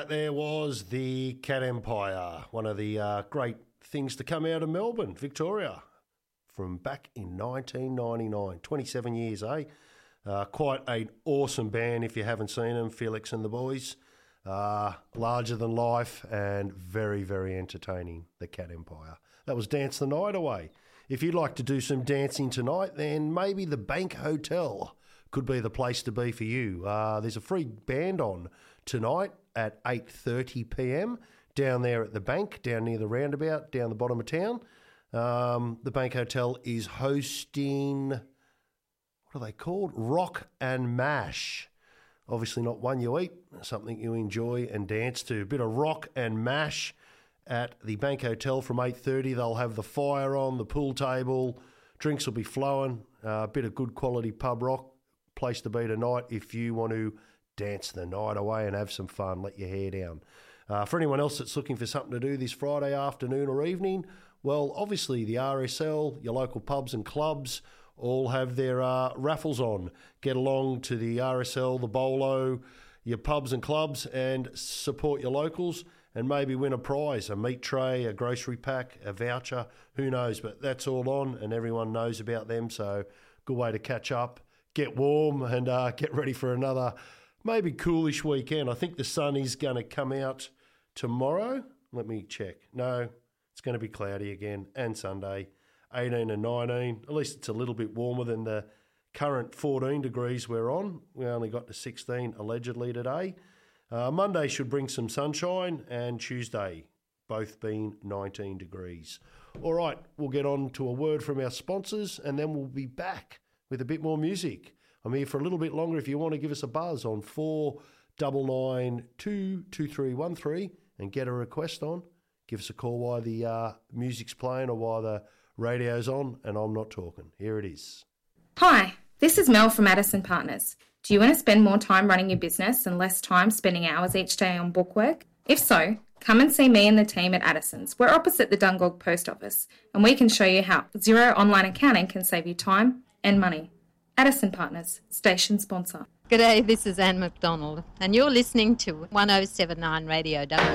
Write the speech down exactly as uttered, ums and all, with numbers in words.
There was the Cat Empire, one of the uh, great things to come out of Melbourne, Victoria, from back in nineteen ninety-nine. twenty-seven years, eh? Uh, quite an awesome band if you haven't seen them, Felix and the Boys. Uh, larger than life and very, very entertaining, the Cat Empire. That was Dance the Night Away. If you'd like to do some dancing tonight, then maybe the Bank Hotel could be the place to be for you. Uh, there's a free band on tonight at eight thirty p m down there at the Bank, down near the roundabout, down the bottom of town. Um, the Bank Hotel is hosting, what are they called? Rock and Mash. Obviously not one you eat, something you enjoy and dance to. A bit of rock and mash at the Bank Hotel from eight thirty. They'll have the fire on, the pool table, drinks will be flowing, uh, a bit of good quality pub rock. Place to be tonight if you want to dance the night away and have some fun, let your hair down. Uh, for anyone else that's looking for something to do this Friday afternoon or evening, well, obviously the R S L, your local pubs and clubs, all have their uh, raffles on. Get along to the R S L, the Bolo, your pubs and clubs, and support your locals and maybe win a prize, a meat tray, a grocery pack, a voucher, who knows. But that's all on and everyone knows about them, so good way to catch up, get warm and uh, get ready for another maybe coolish weekend. I think the sun is going to come out tomorrow. Let me check. No, it's going to be cloudy again, and Sunday, eighteen and nineteen. At least it's a little bit warmer than the current fourteen degrees we're on. We only got to sixteen allegedly today. Uh, Monday should bring some sunshine, and Tuesday both being nineteen degrees. All right, we'll get on to a word from our sponsors, and then we'll be back with a bit more music. I'm here for a little bit longer if you want to give us a buzz on four nine nine two two three one three and get a request on. Give us a call while the uh, music's playing or while the radio's on and I'm not talking. Here it is. Hi, this is Mel from Addison Partners. Do you want to spend more time running your business and less time spending hours each day on bookwork? If so, come and see me and the team at Addison's. We're opposite the Dungog Post Office and we can show you how Xero Online Accounting can save you time and money. Addison Partners, station sponsor. G'day, this is Anne McDonald and you're listening to one oh seven point nine Radio W.